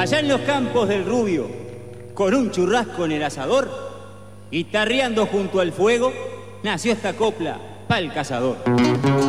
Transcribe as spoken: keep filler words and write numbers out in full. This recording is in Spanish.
Allá en los campos del Rubio, con un churrasco en el asador, guitarreando junto al fuego, nació esta copla pa'l cazador.